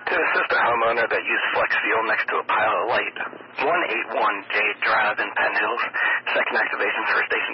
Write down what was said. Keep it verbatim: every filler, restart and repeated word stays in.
To assist a homeowner that used flex fuel next to a pile of light. one eighty-one J Drive in Penn Hills. Second activation, first station.